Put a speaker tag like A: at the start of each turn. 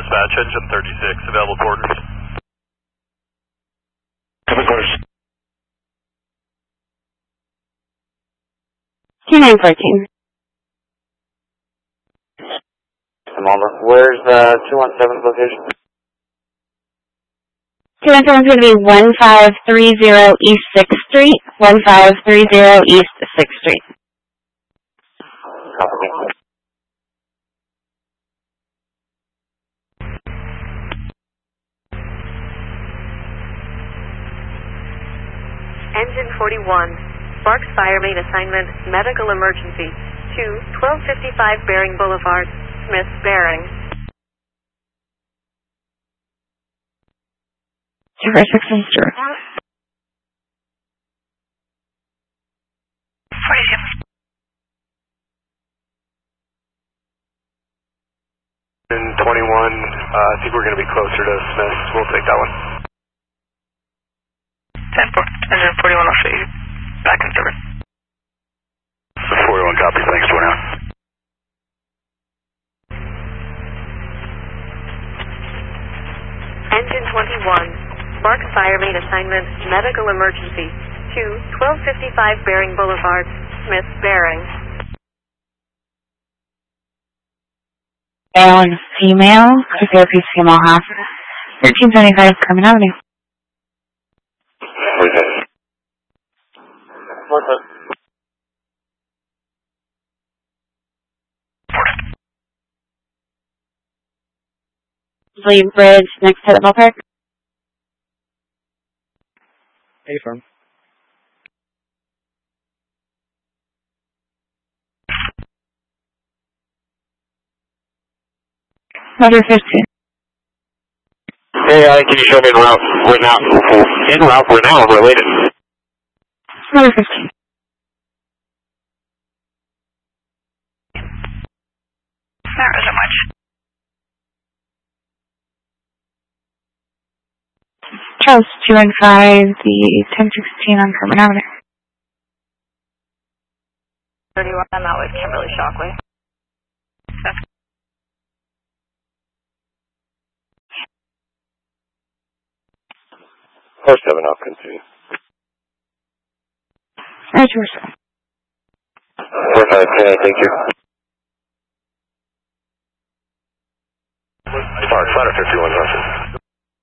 A: dispatch, engine 36, available quarters.
B: Cover quarters.
C: Q914.
D: Where's the 217 location?
C: 217 is going to be 1530 East 6th Street, 1530 East 6th Street.
D: Copy.
E: Engine 41, Sparks Fire Main Assignment, Medical Emergency, to 1255 Bering Boulevard, Smith Bering.
C: 06 Sir.
A: In 21, I think we're going to be closer to Smith. We'll take that one.
F: 10-4, engine 41 will show you back in service.
B: 41 copy, thanks, 21.
E: Engine 21, Sparks Fire Main Assignment, Medical Emergency, to 1255 Bering Boulevard, Smith Bering.
C: Male and female, therapy female half. 1375 Clement Avenue.
D: What's up?
C: Lee Bridge next to the ballpark.
D: Hey, firm.
C: Motor 15.
B: Hey, can you show me the route? We're now in route. We're now related.
C: Motor 15.
F: There isn't much.
C: Charles 215, the 1016 on Clement Avenue.
F: 31, I'm out with Kimberly Shockley.
B: 47, I'll continue.
C: Roger, sir.
B: 45, thank you.